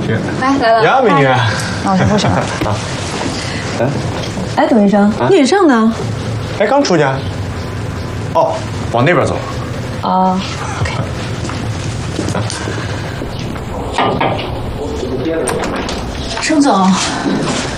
来了。 呀，美女。 那我先过去了。 啊。 哎，董医生，聂远胜呢？ 哎，刚出去。哦，往那边走。 啊。 盛总，